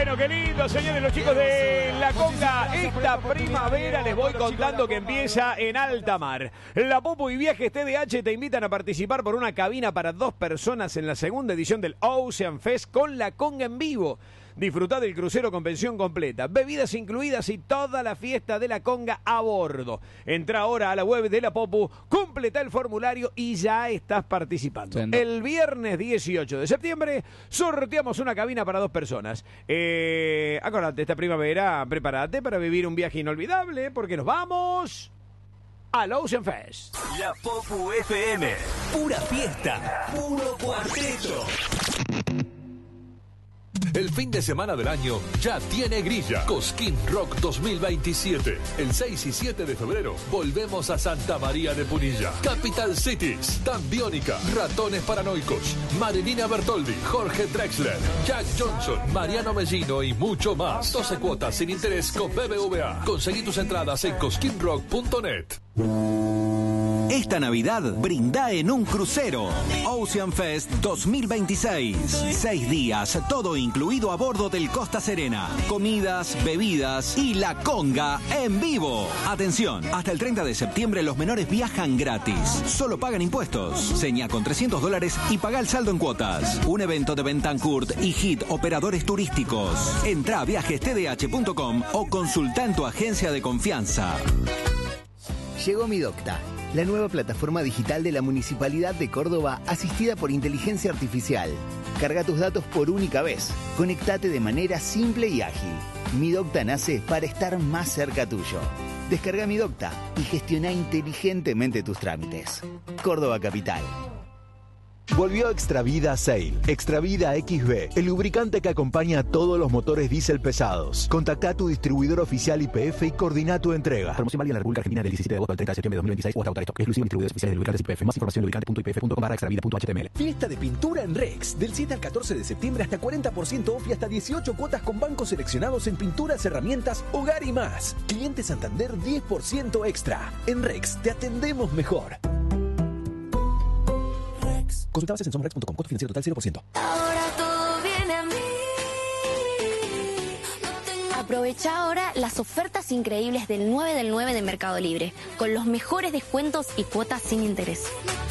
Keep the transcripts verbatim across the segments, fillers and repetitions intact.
Bueno, qué lindo, señores, los chicos de La Conga. Esta primavera les voy contando que empieza en alta mar. La Popu y Viajes T D H te invitan a participar por una cabina para dos personas en la segunda edición del Ocean Fest con La Conga en vivo. Disfrutá del crucero con pensión completa, bebidas incluidas y toda la fiesta de La Conga a bordo. Entra ahora a la web de La Popu, completa el formulario y ya estás participando. Sí, el viernes dieciocho de septiembre sorteamos una cabina para dos personas. Eh, acordate, esta primavera, prepárate para vivir un viaje inolvidable porque nos vamos al Ocean Fest. La Popu F M, pura fiesta, puro cuarteto. El fin de semana del año ya tiene grilla. Cosquín Rock dos mil veintisiete. El seis y siete de febrero volvemos a Santa María de Punilla. Capital Cities, Dan Biónica, Ratones Paranoicos, Marilina Bertoldi, Jorge Drexler, Jack Johnson, Mariano Mellino y mucho más. doce cuotas sin interés con B B V A. Conseguí tus entradas en cosquín rock punto net. Esta Navidad brinda en un crucero. Ocean Fest dos mil veintiséis. Seis días, todo incluido a bordo del Costa Serena. Comidas, bebidas y La Conga en vivo. Atención, hasta el treinta de septiembre los menores viajan gratis. Solo pagan impuestos. Seña con trescientos dólares y paga el saldo en cuotas. Un evento de Bentancourt y Hit Operadores Turísticos. Entra a viajes t d h punto com o consulta en tu agencia de confianza. Llegó Mi Docta, la nueva plataforma digital de la Municipalidad de Córdoba asistida por inteligencia artificial. Carga tus datos por única vez. Conectate de manera simple y ágil. Mi Docta nace para estar más cerca tuyo. Descarga Mi Docta y gestiona inteligentemente tus trámites. Córdoba Capital. Volvió Extravida Sail. Extravida X B, el lubricante que acompaña a todos los motores diésel pesados. Contacta a tu distribuidor oficial Y P F y coordina tu entrega. Promoción válida en la República Argentina del diecisiete de agosto al treinta de septiembre de dos mil veintiséis o hasta agotar stock. Exclusivo distribuidores oficiales de lubricantes Y P F. Más información en lubricante punto i p f punto com barra extravida punto h t m l. Fiesta de pintura en Rex. Del siete al catorce de septiembre hasta cuarenta por ciento off y hasta dieciocho cuotas con bancos seleccionados en pinturas, herramientas, hogar y más. Cliente Santander diez por ciento extra. En Rex te atendemos mejor. Consulta bases en somrex punto com. Costo financiero total cero por ciento. Ahora todo viene a mí. Aprovecha ahora las ofertas increíbles del nueve del nueve de Mercado Libre, con los mejores descuentos y cuotas sin interés.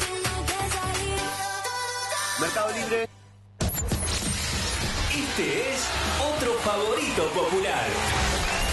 Mercado Libre. Este es otro favorito popular.